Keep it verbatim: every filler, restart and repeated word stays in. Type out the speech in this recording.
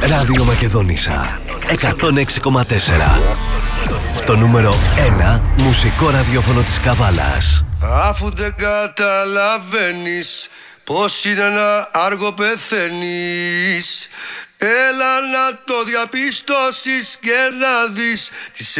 Ράδιο Μακεδονίσσα εκατόν έξι κόμμα τέσσερα. Το νούμερο ένα μουσικό ραδιόφωνο της Καβάλας. Αφού δεν καταλαβαίνεις πως είναι ένα άργο πεθαίνεις, έλα να το διαπιστώσεις και να δεις τις